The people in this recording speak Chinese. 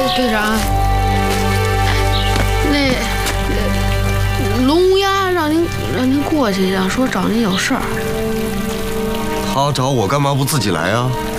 队长，龙牙让您过去，说找您有事儿。 他找我干嘛不自己来啊？